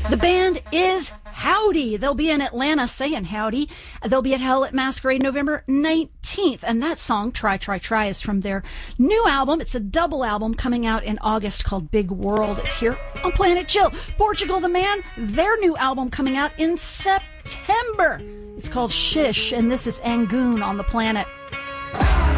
The band is Howdy. They'll be in Atlanta saying howdy. They'll be at Hell at Masquerade November 19th. And that song, Try, Try, Try, is from their new album. It's a double album coming out in August called Big World. It's here on Planet Chill. Portugal the Man, their new album coming out in September. It's called Shish, and this is Angoon on the Planet.